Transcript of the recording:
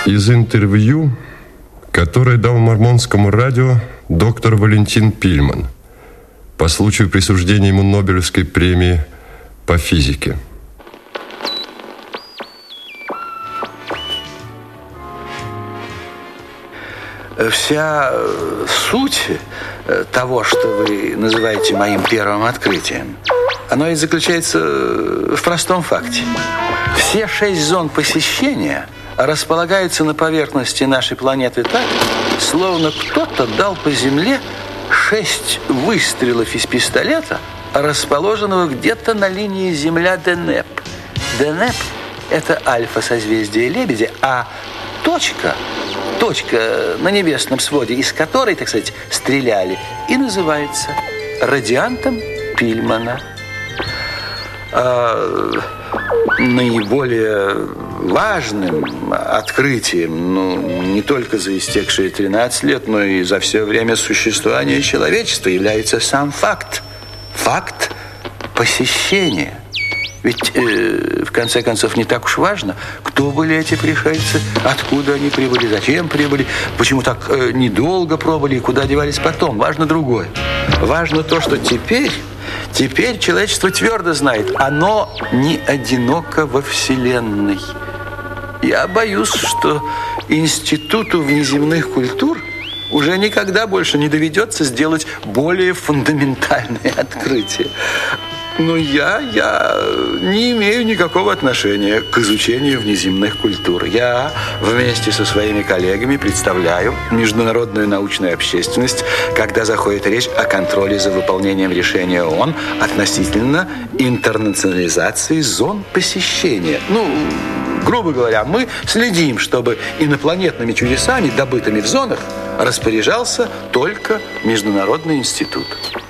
Из интервью, которое дал Мормонскому радио доктор Валентин Пильман по случаю присуждения ему Нобелевской премии по физике. Вся суть того, что вы называете моим первым открытием, оно и заключается в простом факте. Все 6 зон посещения располагаются на поверхности нашей планеты так, словно кто-то дал по Земле 6 выстрелов из пистолета, расположенного где-то на линии Земля-Денеп. Денеп – это альфа-созвездие Лебедя, а точка на небесном своде, из которой, так сказать, стреляли, и называется радиантом Пильмана. Наиболее важным открытием, не только за истекшие 13 лет, но и за все время существования человечества является сам факт посещения. Ведь, в конце концов, не так уж важно, кто были эти пришельцы, откуда они прибыли, зачем прибыли, почему так недолго пробыли и куда девались потом. Важно другое. Важно то, что теперь человечество твердо знает, оно не одиноко во Вселенной. Я боюсь, что Институту внеземных культур уже никогда больше не доведется сделать более фундаментальные открытия. Но я не имею никакого отношения к изучению внеземных культур. Я вместе со своими коллегами представляю международную научную общественность, когда заходит речь о контроле за выполнением решения ООН относительно интернационализации зон посещения. Грубо говоря, мы следим, чтобы инопланетными чудесами, добытыми в зонах, распоряжался только Международный институт.